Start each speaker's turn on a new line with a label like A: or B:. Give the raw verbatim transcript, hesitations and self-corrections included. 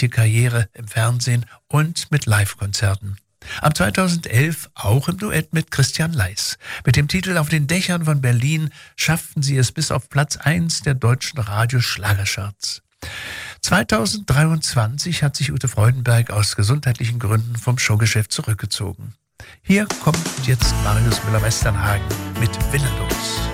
A: erfolgreiche Karriere im Fernsehen und mit Live-Konzerten. Ab zweitausendelf auch im Duett mit Christian Leis. Mit dem Titel Auf den Dächern von Berlin schafften sie es bis auf Platz eins der deutschen Radioschlagercharts. zweitausenddreiundzwanzig hat sich Ute Freudenberg aus gesundheitlichen Gründen vom Showgeschäft zurückgezogen. Hier kommt jetzt Marius Müller-Westernhagen mit Willenlos.